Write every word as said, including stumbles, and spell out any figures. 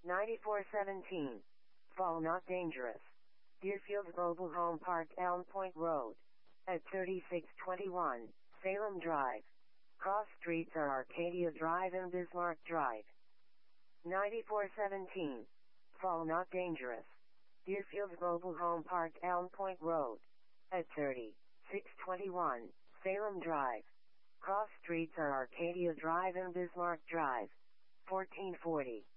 ninety-four seventeen. Fall not dangerous. Deerfield Global Home Park, Elm Point Road. At thirty-six twenty-one, Salem Drive. Cross streets are Arcadia Drive and Bismarck Drive. ninety-four seventeen. Fall not dangerous. Deerfield Global Home Park, Elm Point Road. At thirty-six twenty-one, Salem Drive. Cross streets are Arcadia Drive and Bismarck Drive. fourteen forty.